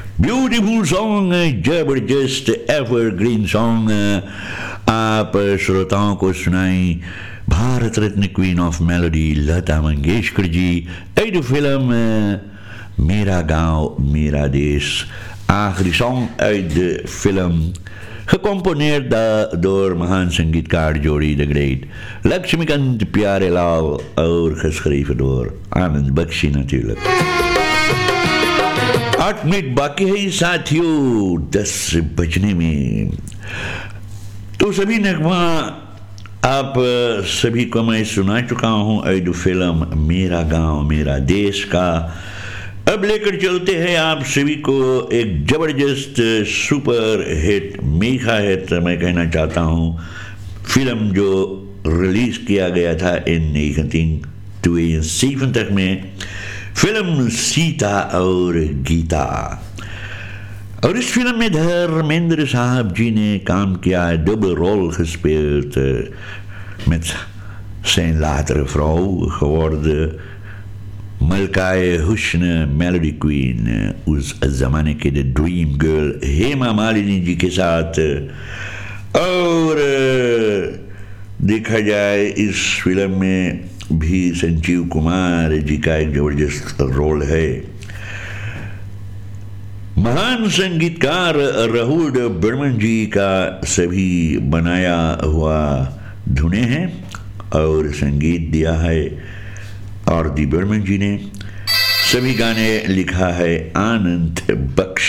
Beautiful song, जबरदस्त evergreen song आप श्रोताओं को सुनाई Bharat Ratna queen of melody Lata Mangeshkar ji. Add film मेरा गांव मेरा देश. आखिरी song add film gecomponeerd door महान संगीतकार जोड़ी द ग्रेट लक्ष्मीकांत प्यारेलाल और geschreven door आनंद बख्शी natuurlijk. 8 मिनट बाकी है साथियों 10 बजने में. तो सभी नगमा आप सभी को मैं सुना चुका हूँ ऐड फिल्म मेरा गांव मेरा देश का. अब लेकर चलते हैं आप सभी को एक जबरदस्त सुपर हिट मेगा हिट मैं कहना चाहता हूँ फिल्म जो रिलीज किया गया था इन 1972 में. फिल्म सीता और गीता. और इस फिल्म में धर्मेंद्र साहब जी ने काम किया, double role gespeeld met zijn latere vrouw geworden Malkae Husn Melody Queen उस ज़माने के the dream girl Hema Malini ji के साथ. और देखा जाए इस फिल्म में भी संजीव कुमार जी का एक जबरदस्त रोल है. महान संगीतकार राहुल बर्मन जी का सभी बनाया हुआ धुने हैं और संगीत दिया है और दी बर्मन जी ने. सभी गाने लिखा है आनंद बख्श